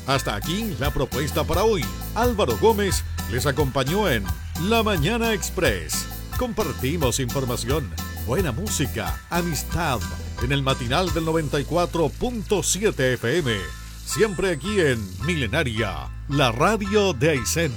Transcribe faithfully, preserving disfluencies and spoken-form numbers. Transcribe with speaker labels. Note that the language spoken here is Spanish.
Speaker 1: Hasta aquí la propuesta para hoy. Álvaro Gómez les acompañó en La Mañana Express. Compartimos información, buena música, amistad en el matinal del noventa y cuatro punto siete F M. Siempre aquí en Milenaria, la radio de Aysén.